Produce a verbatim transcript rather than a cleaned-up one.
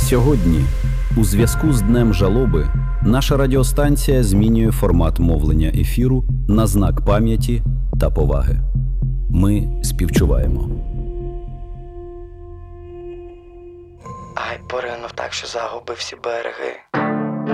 Сьогодні, у зв'язку з Днем жалоби, наша радіостанція змінює формат мовлення ефіру на знак пам'яті та поваги. Ми співчуваємо. Ай, поринув так, що загубив всі береги.